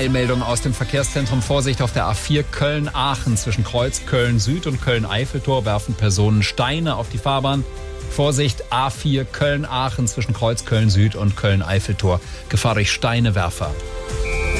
Eilmeldung aus dem Verkehrszentrum. Vorsicht auf der A4 Köln-Aachen zwischen Kreuz Köln-Süd und Köln-Eiffeltor werfen Personen Steine auf die Fahrbahn. Vorsicht A4 Köln-Aachen zwischen Kreuz Köln-Süd und Köln-Eiffeltor. Gefahr durch Steinewerfer.